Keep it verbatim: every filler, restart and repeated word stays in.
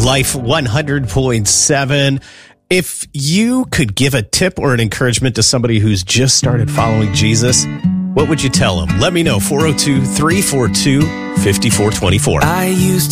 Life one hundred point seven. If you could give a tip or an encouragement to somebody who's just started following Jesus, what would you tell them? Let me know. four oh two, three four two, five four two four. I used